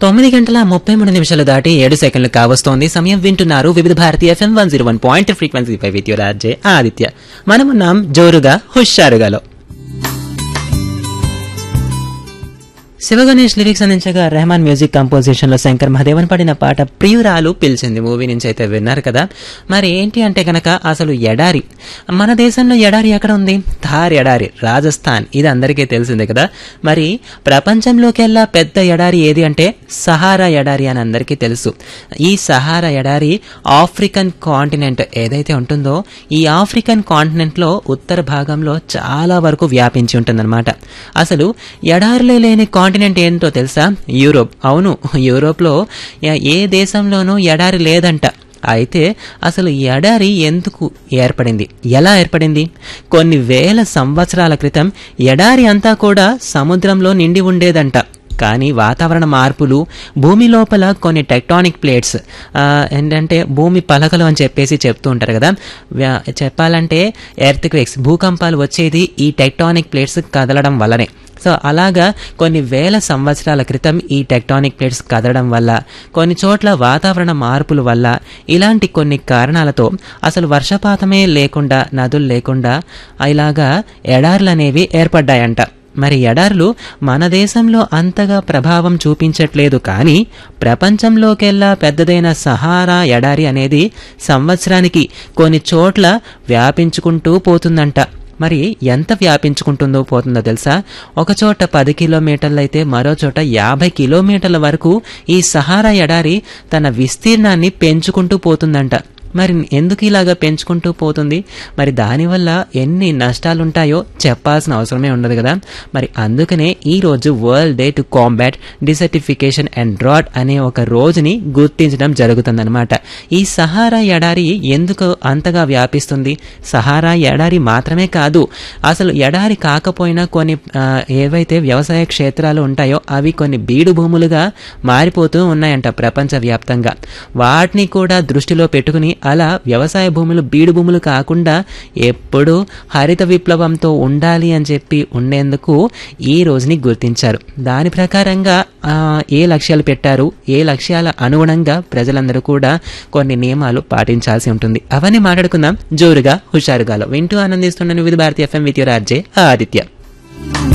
9:33 దాటి 7 సెకండ్లు కావస్తోంది. సమయం వింటున్నారు వివిధ భారతీయ FM 101.3 ఫ్రీక్వెన్సీపై with your RJ Aditya. మనమున్నాం జోరుగా హుషారుగాలో. శివగణేష్ లిరిక్స్ అందించగా రెహమాన్ మ్యూజిక్ కంపోజిషన్ లో శంకర్ మహాదేవన్ పాడిన పాట ప్రియురాలు పిలిచింది మూవీ నుంచి అయితే విన్నారు కదా. మరి ఏంటి అంటే గనక అసలు ఎడారి, మన దేశంలో ఎడారి ఎక్కడ ఉంది? థార్ ఎడారి, రాజస్థాన్. ఇది అందరికీ తెలిసిందే కదా. మరి ప్రపంచంలోకెల్లా పెద్ద ఎడారి ఏది అంటే సహారా ఎడారి అని అందరికీ తెలుసు. ఈ సహారా ఎడారి ఆఫ్రికన్ కాంటినెంట్ ఏదైతే ఉంటుందో ఈ ఆఫ్రికన్ కాంటినెంట్ లో ఉత్తర భాగంలో చాలా వరకు వ్యాపించి ఉంటుందన్నమాట. అసలు ఎడారిలో లేని కాంటినెంట్ ఏంటో తెలుసా? యూరోప్. అవును, యూరోప్ లో ఏ దేశంలోనూ ఎడారి లేదంట. అయితే అసలు ఎడారి ఎందుకు ఏర్పడింది, ఎలా ఏర్పడింది? కొన్ని వేల సంవత్సరాల క్రితం ఎడారి అంతా కూడా సముద్రంలో నిండి ఉండేదంట. కానీ వాతావరణ మార్పులు, భూమి లోపల కొన్ని టెక్టానిక్ ప్లేట్స్, ఏంటంటే భూమి పలకలు అని చెప్పేసి చెప్తూ ఉంటారు కదా. చెప్పాలంటే ఎర్త్ క్వేక్స్, భూకంపాలు వచ్చేది ఈ టెక్టానిక్ ప్లేట్స్ కదలడం వల్లనే. సో అలాగా కొన్ని వేల సంవత్సరాల క్రితం ఈ టెక్టానిక్ ప్లేట్స్ కదలడం వల్ల, కొన్ని చోట్ల వాతావరణ మార్పుల వల్ల, ఇలాంటి కొన్ని కారణాలతో అసలు వర్షపాతమే లేకుండా, నదులు లేకుండా ఇలాగా ఎడార్లు అనేవి ఏర్పడ్డాయంట. మరి ఎడార్లు మన దేశంలో అంతగా ప్రభావం చూపించట్లేదు, కానీ ప్రపంచంలోకెల్లా పెద్దదైన సహారా ఎడారి అనేది సంవత్సరానికి కొన్ని చోట్ల వ్యాపించుకుంటూ పోతుందంట. మరి ఎంత వ్యాపించుకుంటుందో పోతుందో తెలుసా? ఒక చోట 10 కిలోమీటర్లు అయితే మరో చోట 50 కిలోమీటర్ల వరకు ఈ సహారా ఎడారి తన విస్తీర్ణాన్ని పెంచుకుంటూ పోతుందంట. మరి ఎందుకు ఇలాగా పెంచుకుంటూ పోతుంది? మరి దానివల్ల ఎన్ని నష్టాలుంటాయో చెప్పాల్సిన అవసరమే ఉండదు కదా. మరి అందుకనే ఈ రోజు world day to combat desertification and drought అనే ఒక రోజుని గుర్తించడం జరుగుతుందన్నమాట. ఈ సహారా ఎడారి ఎందుకు అంతగా వ్యాపిస్తుంది? సహారా ఎడారి మాత్రమే కాదు, అసలు ఎడారి కాకపోయినా కొన్ని ఏవైతే వ్యవసాయ క్షేత్రాలు ఉంటాయో అవి కొన్ని బీడు భూములుగా మారిపోతూ ఉన్నాయంట ప్రపంచవ్యాప్తంగా. వాటిని కూడా దృష్టిలో పెట్టుకుని అలా వ్యవసాయ భూములు బీడు భూములు కాకుండా ఎప్పుడూ హరిత విప్లవంతో ఉండాలి అని చెప్పి ఉండేందుకు ఈ రోజుని గుర్తించారు. దాని ప్రకారంగా ఏ లక్ష్యాలు పెట్టారు, ఏ లక్ష్యాల అనుగుణంగా ప్రజలందరూ కూడా కొన్ని నియమాలు పాటించాల్సి ఉంటుంది. అవన్నీ మాట్లాడుకుందాం జోరుగా హుషారుగాలో. వింటూ ఆనందిస్తున్న వివిధ భారతీయ FM with your RJ Aditya.